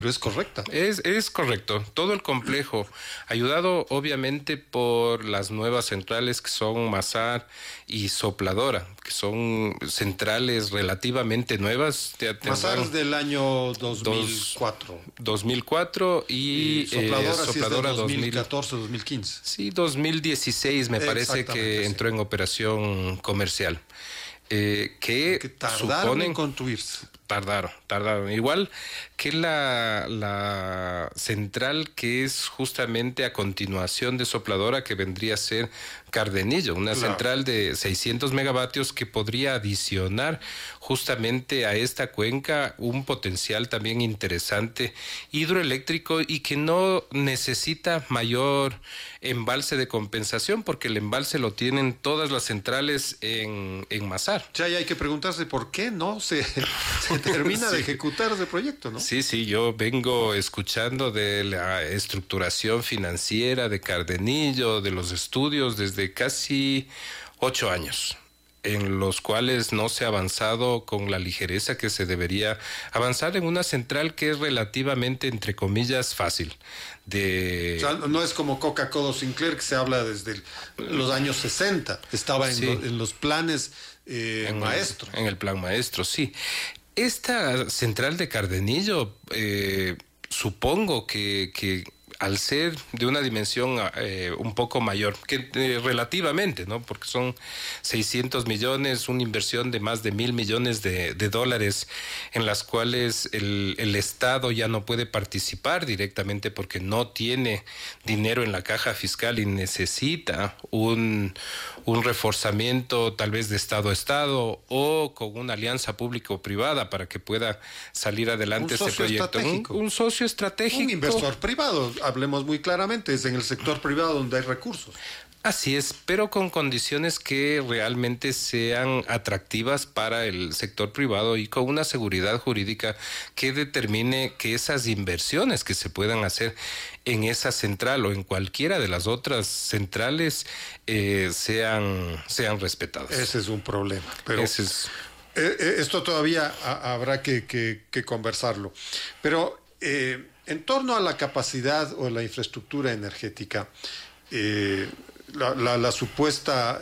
es correcta. Es correcto. Todo el complejo, ayudado obviamente por las nuevas centrales que son Masar y Sopladora, que son centrales relativamente nuevas. Masar es del año 2004. 2004 y Sopladora, sí, 2014-2015. Sí, 2016 me parece que entró en operación comercial. Que tardaron en construirse. Tardaron. Igual que la central que es justamente a continuación de Sopladora, que vendría a ser Cardenillo, una central de 600 megavatios que podría adicionar justamente a esta cuenca un potencial también interesante hidroeléctrico y que no necesita mayor embalse de compensación, porque el embalse lo tienen todas las centrales en Masar. Ya hay que preguntarse por qué no se termina de ejecutar ese proyecto, ¿no? Sí, yo vengo escuchando de la estructuración financiera de Cardenillo, de los estudios desde casi 8 años, en los cuales no se ha avanzado con la ligereza que se debería avanzar en una central que es relativamente, entre comillas, fácil. O sea, no es como Coca-Cola Sinclair, que se habla desde los años 60, estaba en los planes maestro. En el plan maestro, sí. Esta central de Cardenillo, supongo que al ser de una dimensión un poco mayor, que relativamente, ¿no? Porque son 600 millones, una inversión de más de 1.000 millones de dólares, en las cuales el Estado ya no puede participar directamente porque no tiene dinero en la caja fiscal y necesita un reforzamiento tal vez de Estado a Estado o con una alianza público-privada para que pueda salir adelante este proyecto. Un socio estratégico. Un inversor privado. Hablemos muy claramente, es en el sector privado donde hay recursos. Así es, pero con condiciones que realmente sean atractivas para el sector privado y con una seguridad jurídica que determine que esas inversiones que se puedan hacer en esa central o en cualquiera de las otras centrales sean respetadas. Ese es un problema, pero esto todavía habrá que conversarlo. Pero en torno a la capacidad o la infraestructura energética, la supuesta,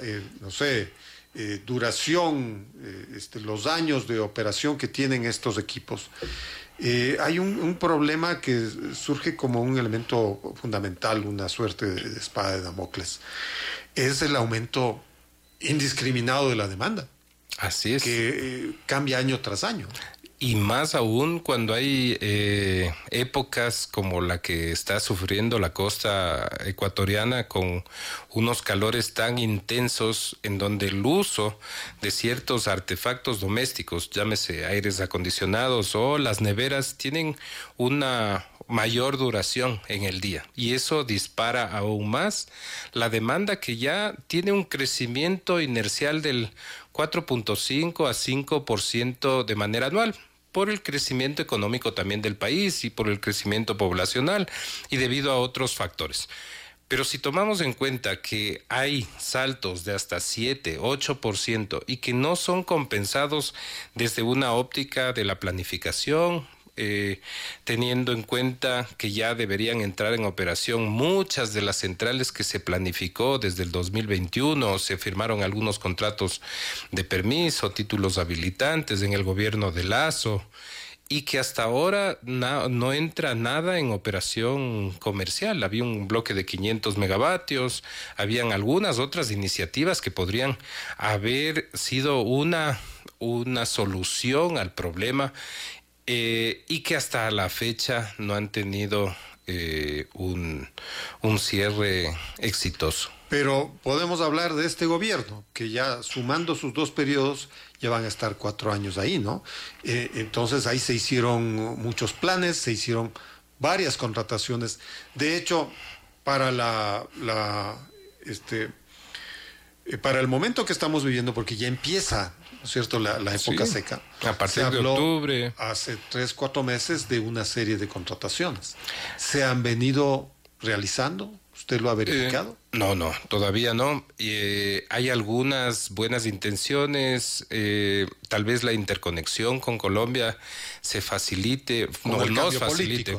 duración, los años de operación que tienen estos equipos, hay un problema que surge como un elemento fundamental, una suerte de espada de Damocles. Es el aumento indiscriminado de la demanda. Así es. Que cambia año tras año. Y más aún cuando hay épocas como la que está sufriendo la costa ecuatoriana, con unos calores tan intensos en donde el uso de ciertos artefactos domésticos, llámese aires acondicionados o las neveras, tienen una mayor duración en el día, y eso dispara aún más la demanda, que ya tiene un crecimiento inercial del 4.5 a 5% de manera anual, por el crecimiento económico también del país y por el crecimiento poblacional y debido a otros factores. Pero si tomamos en cuenta que hay saltos de hasta 7, 8% y que no son compensados desde una óptica de la planificación, teniendo en cuenta que ya deberían entrar en operación muchas de las centrales que se planificó desde el 2021, se firmaron algunos contratos de permiso, títulos habilitantes en el gobierno de Lazo, y que hasta ahora no entra nada en operación comercial. Había un bloque de 500 megavatios, habían algunas otras iniciativas que podrían haber sido una solución al problema, y que hasta la fecha no han tenido un cierre exitoso. Pero podemos hablar de este gobierno, que ya sumando sus 2 periodos, ya van a estar 4 años ahí, ¿no? Entonces ahí se hicieron muchos planes, se hicieron varias contrataciones. De hecho, para para el momento que estamos viviendo, porque ya empieza, ¿no es cierto?, la época seca. A partir de octubre. Hace 3-4 meses de una serie de contrataciones. Se han venido realizando? ¿Usted lo ha verificado? No, todavía no. Hay algunas buenas intenciones, tal vez la interconexión con Colombia se facilite, Con el nos cambio facilite. político,